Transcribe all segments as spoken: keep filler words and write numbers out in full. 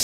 Ez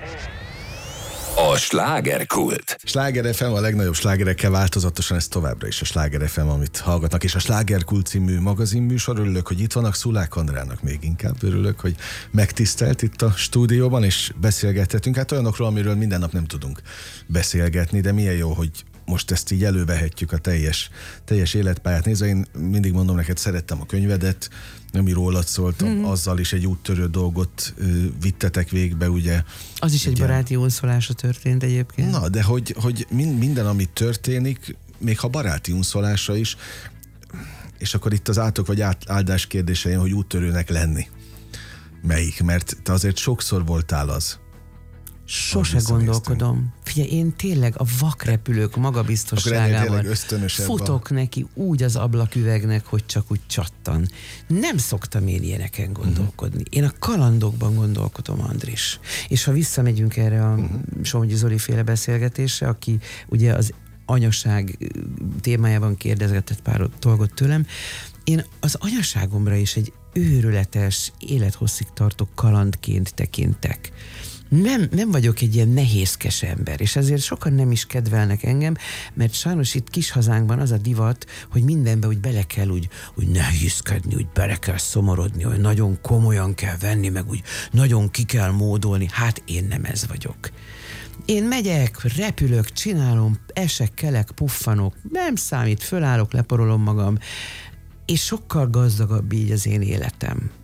a slágerkult. Sláger ef em a legnagyobb slágerekkel változatosan, ez továbbra is a Sláger ef em, amit hallgatnak, és a Slágerkult című magazinműsor. Örülök, hogy itt vannak, Szulák Andrának még inkább örülök, hogy megtisztelt itt a stúdióban, és beszélgethetünk. Hát olyanokról, amiről minden nap nem tudunk beszélgetni, de milyen jó, hogy most ezt így elővehetjük a teljes, teljes életpályát nézve. Én mindig mondom neked, szerettem a könyvedet, ami rólad szólt, mm. azzal is egy úttörő dolgot ö, vittetek végbe, ugye. Az is egy ugye, baráti unszolása történt egyébként. Na, de hogy, hogy minden, ami történik, még ha baráti unszolása is, és akkor itt az átok vagy át, áldás kérdése jön, hogy úttörőnek lenni. Melyik? Mert te azért sokszor voltál az. Sose gondolkodom. Figyelj, én tényleg a vakrepülők magabiztosságával futok neki úgy az ablaküvegnek, hogy csak úgy csattan. Nem szoktam én ilyeneken gondolkodni. Én a kalandokban gondolkodom, Andris. És ha visszamegyünk erre a uh-huh. Somogyi Zoli féle beszélgetésre, aki ugye az anyaság témájában kérdezgetett pár dolgot tőlem, én az anyaságomra is egy őrületes, élethosszig tartó kalandként tekintek. Nem, nem vagyok egy ilyen nehézkes ember, és ezért sokan nem is kedvelnek engem, mert sajnos itt kis hazánkban az a divat, hogy mindenbe úgy bele kell úgy, úgy nehézkedni, úgy bele kell szomorodni, hogy nagyon komolyan kell venni, meg úgy nagyon ki kell módolni. Hát én nem ez vagyok. Én megyek, repülök, csinálom, esek, kelek, puffanok, nem számít, fölállok, leporolom magam, és sokkal gazdagabb így az én életem.